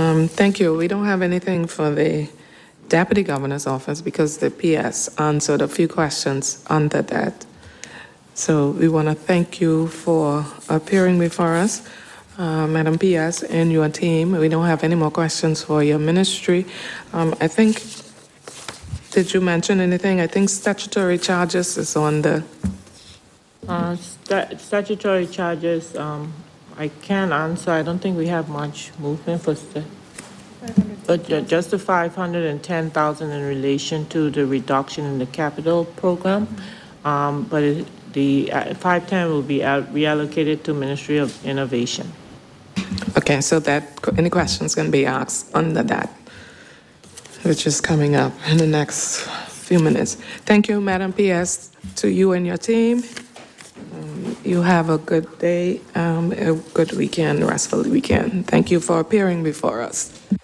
Thank you. We don't have anything for the Deputy Governor's Office because the PS answered a few questions under that. So we want to thank you for appearing before us, Madam PS, and your team. We don't have any more questions for your ministry. I think, did you mention anything? I think statutory charges is on the... Statutory charges, I can answer. I don't think we have much movement for but just the 510,000 in relation to the reduction in the capital program. But the 510 will be reallocated to Ministry of Innovation. Okay, so that any questions can be asked under that, which is coming up in the next few minutes. Thank you, Madam PS, to you and your team. You have a good day, a good weekend, restful weekend. Thank you for appearing before us.